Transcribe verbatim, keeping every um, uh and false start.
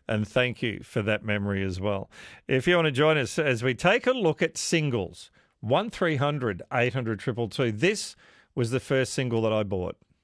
And thank you for that memory as well. If you want to join us as we take a look at singles, one three hundred eight hundred two two two. This was the first single that I bought.